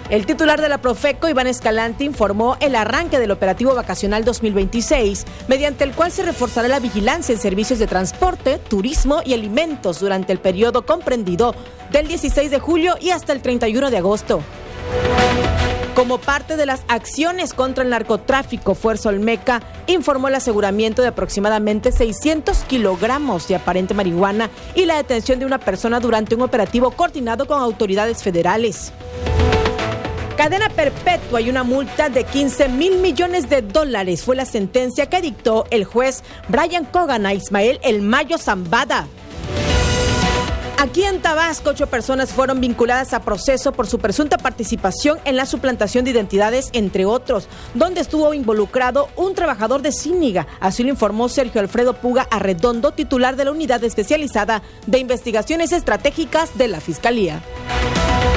El titular de la Profeco, Iván Escalante, informó el arranque del operativo vacacional 2026, mediante el cual se reforzará la vigilancia en servicios de transporte, turismo y alimentos durante el periodo comprendido del 16 de julio y hasta el 31 de agosto. Como parte de las acciones contra el narcotráfico, Fuerza Olmeca informó el aseguramiento de aproximadamente 600 kilogramos de aparente marihuana y la detención de una persona durante un operativo coordinado con autoridades federales. Cadena perpetua y una multa de $15 mil millones fue la sentencia que dictó el juez Brian Cogan a Ismael El Mayo Zambada. Aquí en Tabasco, 8 personas fueron vinculadas a proceso por su presunta participación en la suplantación de identidades, entre otros, donde estuvo involucrado un trabajador de Zúñiga. Así lo informó Sergio Alfredo Puga Arredondo, titular de la Unidad Especializada de Investigaciones Estratégicas de la Fiscalía.